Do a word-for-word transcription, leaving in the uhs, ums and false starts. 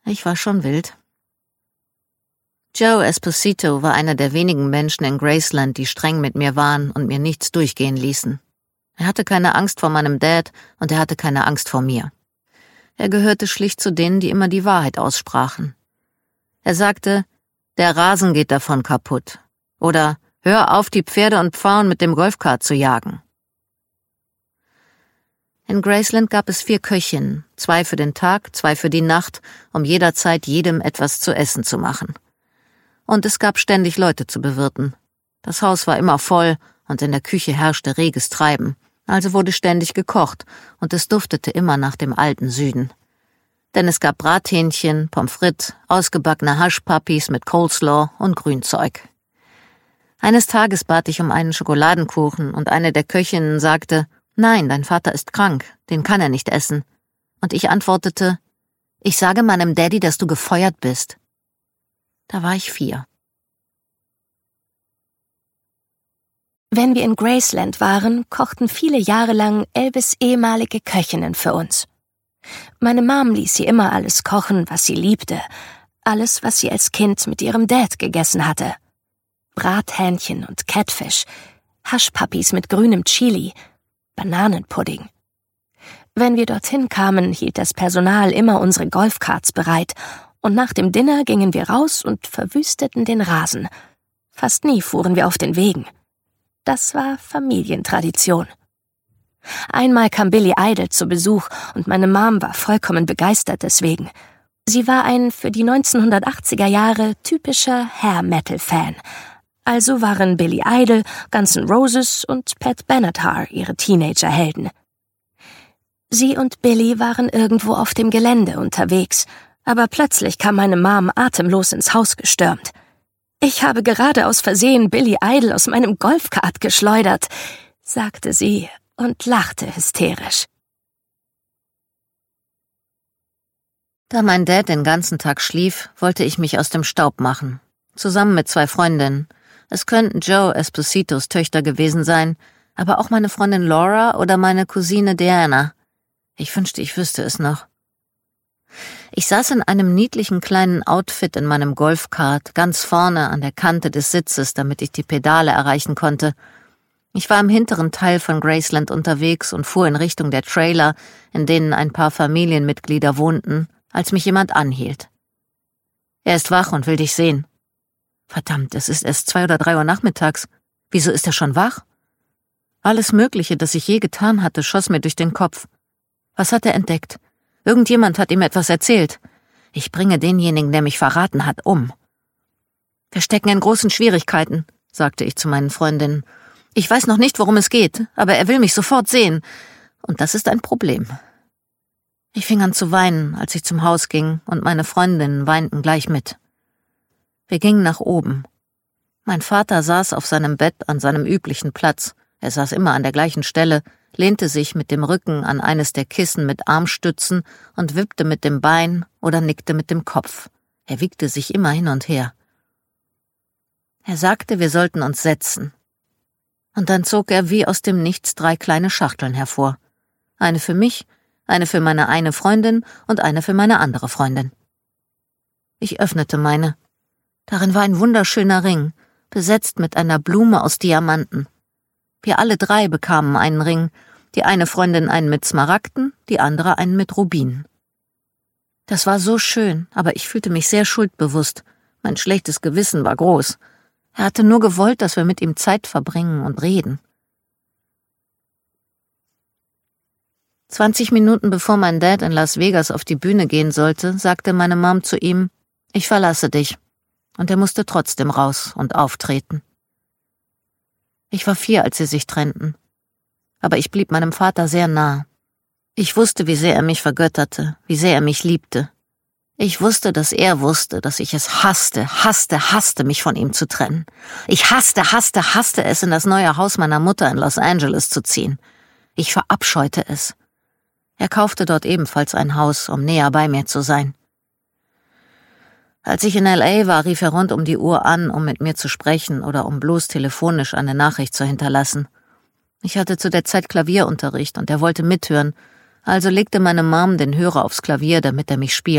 Ich war schon wild. Joe Esposito war einer der wenigen Menschen in Graceland, die streng mit mir waren und mir nichts durchgehen ließen. Er hatte keine Angst vor meinem Dad und er hatte keine Angst vor mir. Er gehörte schlicht zu denen, die immer die Wahrheit aussprachen. Er sagte, der Rasen geht davon kaputt. Oder hör auf, die Pferde und Pfauen mit dem Golfkart zu jagen. In Graceland gab es vier Köchinnen, zwei für den Tag, zwei für die Nacht, um jederzeit jedem etwas zu essen zu machen. Und es gab ständig Leute zu bewirten. Das Haus war immer voll und in der Küche herrschte reges Treiben, also wurde ständig gekocht und es duftete immer nach dem alten Süden. Denn es gab Brathähnchen, Pommes frites, ausgebackene Hushpuppies mit Coleslaw und Grünzeug. Eines Tages bat ich um einen Schokoladenkuchen und eine der Köchinnen sagte, »Nein, dein Vater ist krank, den kann er nicht essen.« Und ich antwortete, »Ich sage meinem Daddy, dass du gefeuert bist.« Da war ich vier. Wenn wir in Graceland waren, kochten viele Jahre lang Elvis' ehemalige Köchinnen für uns. Meine Mom ließ sie immer alles kochen, was sie liebte. Alles, was sie als Kind mit ihrem Dad gegessen hatte. Brathähnchen und Catfish, Hushpuppies mit grünem Chili, Bananenpudding. Wenn wir dorthin kamen, hielt das Personal immer unsere Golfkarts bereit und nach dem Dinner gingen wir raus und verwüsteten den Rasen. Fast nie fuhren wir auf den Wegen. Das war Familientradition. Einmal kam Billy Idol zu Besuch und meine Mom war vollkommen begeistert deswegen. Sie war ein für die neunzehnhundertachtziger Jahre typischer Hair-Metal-Fan. Also waren Billy Idol, Guns N' Roses und Pat Benatar ihre Teenager-Helden. Sie und Billy waren irgendwo auf dem Gelände unterwegs, aber plötzlich kam meine Mom atemlos ins Haus gestürmt. »Ich habe gerade aus Versehen Billy Idol aus meinem Golfkart geschleudert«, sagte sie und lachte hysterisch. Da mein Dad den ganzen Tag schlief, wollte ich mich aus dem Staub machen. Zusammen mit zwei Freundinnen. Es könnten Joe Espositos Töchter gewesen sein, aber auch meine Freundin Laura oder meine Cousine Diana. Ich wünschte, ich wüsste es noch. Ich saß in einem niedlichen kleinen Outfit in meinem Golfkart, ganz vorne an der Kante des Sitzes, damit ich die Pedale erreichen konnte. Ich war im hinteren Teil von Graceland unterwegs und fuhr in Richtung der Trailer, in denen ein paar Familienmitglieder wohnten, als mich jemand anhielt. »Er ist wach und will dich sehen.« »Verdammt, es ist erst zwei oder drei Uhr nachmittags. Wieso ist er schon wach?« Alles Mögliche, das ich je getan hatte, schoss mir durch den Kopf. Was hat er entdeckt? Irgendjemand hat ihm etwas erzählt. Ich bringe denjenigen, der mich verraten hat, um. »Wir stecken in großen Schwierigkeiten«, sagte ich zu meinen Freundinnen. »Ich weiß noch nicht, worum es geht, aber er will mich sofort sehen. Und das ist ein Problem.« Ich fing an zu weinen, als ich zum Haus ging, und meine Freundinnen weinten gleich mit. Wir gingen nach oben. Mein Vater saß auf seinem Bett an seinem üblichen Platz. Er saß immer an der gleichen Stelle, lehnte sich mit dem Rücken an eines der Kissen mit Armstützen und wippte mit dem Bein oder nickte mit dem Kopf. Er wiegte sich immer hin und her. Er sagte, wir sollten uns setzen. Und dann zog er wie aus dem Nichts drei kleine Schachteln hervor. Eine für mich, eine für meine eine Freundin und eine für meine andere Freundin. Ich öffnete meine. Darin war ein wunderschöner Ring, besetzt mit einer Blume aus Diamanten. Wir alle drei bekamen einen Ring, die eine Freundin einen mit Smaragden, die andere einen mit Rubinen. Das war so schön, aber ich fühlte mich sehr schuldbewusst. Mein schlechtes Gewissen war groß. Er hatte nur gewollt, dass wir mit ihm Zeit verbringen und reden. Zwanzig Minuten bevor mein Dad in Las Vegas auf die Bühne gehen sollte, sagte meine Mom zu ihm, ich verlasse dich. Und er musste trotzdem raus und auftreten. Ich war vier, als sie sich trennten. Aber ich blieb meinem Vater sehr nah. Ich wusste, wie sehr er mich vergötterte, wie sehr er mich liebte. Ich wusste, dass er wusste, dass ich es hasste, hasste, hasste, mich von ihm zu trennen. Ich hasste, hasste, hasste es, in das neue Haus meiner Mutter in Los Angeles zu ziehen. Ich verabscheute es. Er kaufte dort ebenfalls ein Haus, um näher bei mir zu sein. Als ich in L A war, rief er rund um die Uhr an, um mit mir zu sprechen oder um bloß telefonisch eine Nachricht zu hinterlassen. Ich hatte zu der Zeit Klavierunterricht und er wollte mithören, also legte meine Mom den Hörer aufs Klavier, damit er mich spielen